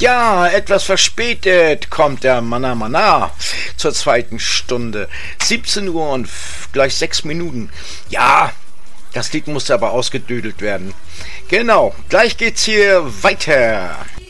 Ja, etwas verspätet kommt der Manna Manna zur zweiten Stunde. 17 Uhr und gleich 6 Minuten. Ja, das Lied musste aber ausgedüdelt werden. Genau, gleich geht's hier weiter.